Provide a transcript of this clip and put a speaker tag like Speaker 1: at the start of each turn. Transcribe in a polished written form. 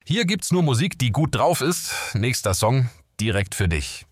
Speaker 1: Hier gibt's nur Musik, die gut drauf ist. Nächster Song direkt für dich.